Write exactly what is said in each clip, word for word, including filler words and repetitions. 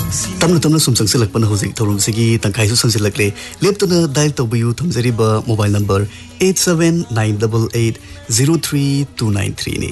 Tamanna Tamanna sum संगसिलकपन हौजिक थौरमसिगी तंखाइसु संगसिलकले लेप्तना dial तौबयु थमजरिबा mobile number eight seven nine eight eight zero three two nine three ni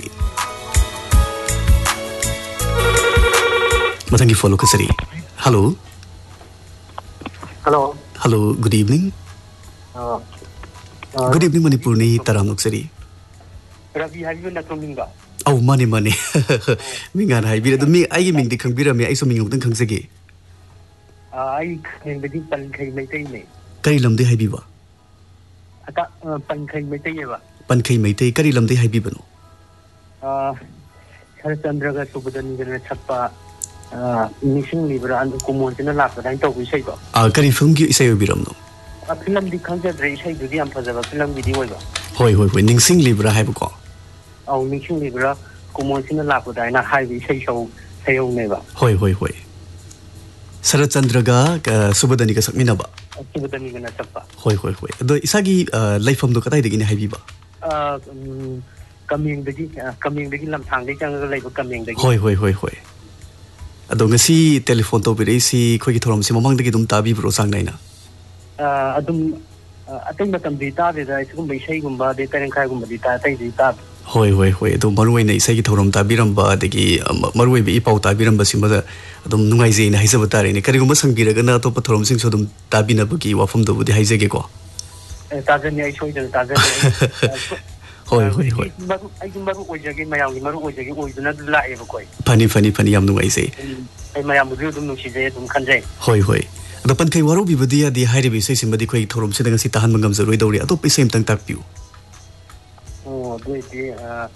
mathangi follow kasari. Hello. Hello. Hello, good evening. Uh, uh, good evening Manipur ni taram nuksari. Ravi habibu na tuminga. Oh, money money. Mingan haibira do mi ai ming di khangbira me ai so ming ngudang khangsage. Ai khangbadi pankhai maitai ne. Kari lamde haibiba. Ata pankhai maitai ba. Pankhai maitai kari lamde haibiba no. Ah Sarachandra ga subadani ga chappa ah nising libra and kumon tina lakda dai to isai ba. Ah kari film gi isai obiram no. Ah film di khangja dre isai du di am phajaba film gi di oi ba. Hoi hoi hoi ningsing libra haibu ko. Oh, nising libra kumon tina lakda dai na hai bi isai show sayo ne ba. Hoi hoi hoi. Sarachandra ga subadani ga sakmina ba. Subadani ga na chappa. Hoi hoi hoi. Do isagi laifam do katai degi ne haibiba. Ah kaming degi kaming degi lam thang degi jang ga laiba kaming degi. Hoi hoi hoi hoi. Ado ngasi telephone to bire si khoi gi thorom si mamang degi dum tabi bro sang naina. Ah adum ateng batam di ta de da isum bai sai gumba de tareng khai gumba di ta tai di ta. Hoi hoi hoi. Do marwai nei sai gi thorom tabiram ba degi marwai bi pau tabiram ba simba da adum nungai je na haisa batare ne kari gumba sangbira ga na to pathorom sing so dum tabina ba gi wafam do budi haise ge ko. Eh ta jani ai soi da ta jani. Hoi hoi hoi. Maru ai gumba ru oi jage mayam gi maru oi jage oi duna la e ba koi. Phani phani phani yam nungai se. Ai mayam bu dum nu si je dum khan jai. Hoi hoi. Da pan kai waru bi budi adi hairi bi sai simba di khoi thorom se da ngasi tahan mangam zaroi dawri atop pe sem tang tak piu. Oh doi di ah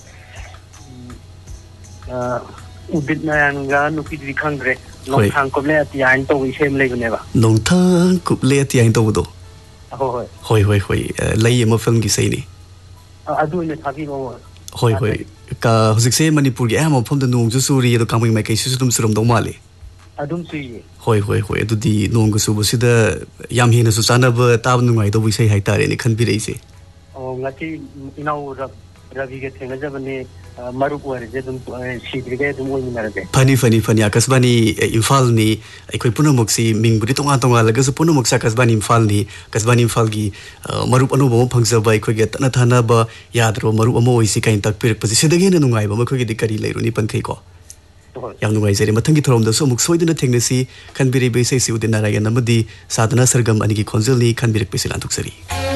ah udit na nga nu ki di khang dre. Long thang ko le ati an to wi sem le ne ba. Long thang ko le ati an to do. Hoi hoi hoi hoi lai ma film gi sai ni. Adu ne thabi mo. Hoi hoi ka hujik se manipur gi am phom da nong ju suri do kamai mai kai su dum suram do male. Adum sui. Hoi hoi hoi adu di nong gu su bu sida yam hina su sana ba tab nungai do wi sai hai tare ni khan bi rei se. Oh ngati inau ravi ge thena jabane maru ko re je dum sidri ge dum oi minara ge. Phani phani phani akasbani imphal ni aikoi punamok si mingbudi tonga tonga laga su punamok sa akasbani imphal ni akasbani imphal gi maru anu bo phangsa ba aikoi ge tana thana ba yadro maru amo oi si kain tak pirak pasi sidage na nungai ba makoi ge dikari leiru ni panthei ko. Yang nungai jere mathangi thorom da so muk soiduna thengnasi khanbiri be sai si udina rayan amadi sadana sargam ani gi khonjal ni khanbirak pe silan thuksari.